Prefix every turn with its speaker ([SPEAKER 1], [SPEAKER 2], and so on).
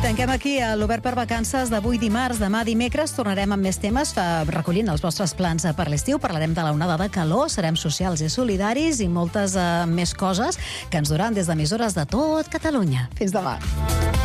[SPEAKER 1] Tanquem aquí l'Obert per Vacances d'avui dimarts. Demà dimecres tornarem amb més temes recollint els vostres plans per l'estiu. Parlarem de la onada de calor, serem socials i solidaris i moltes més coses que ens duran des d'emissores de tot Catalunya. Fins demà.